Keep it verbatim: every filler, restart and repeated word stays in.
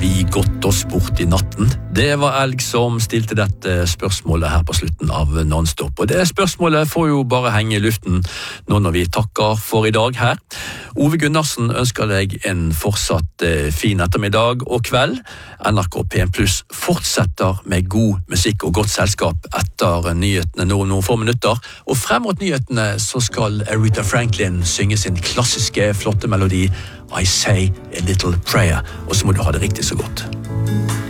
vi gått oss bort i natten? Det var Elg som stilte dette spørsmålet her på slutten av Non-Stop, og det spørsmålet får jo bare henge i luften nå når vi takker for i dag her. Ove Gunnarsen ønsker deg en fortsatt fin ettermiddag og kveld. N R K P en pluss fortsetter med god musikk og godt selskap etter nyhetene nå noen få minutter, og frem mot nyhetene så skal Aretha Franklin synge sin klassiske flotte melodi I Say a Little Prayer, og så må du ha det riktig så godt.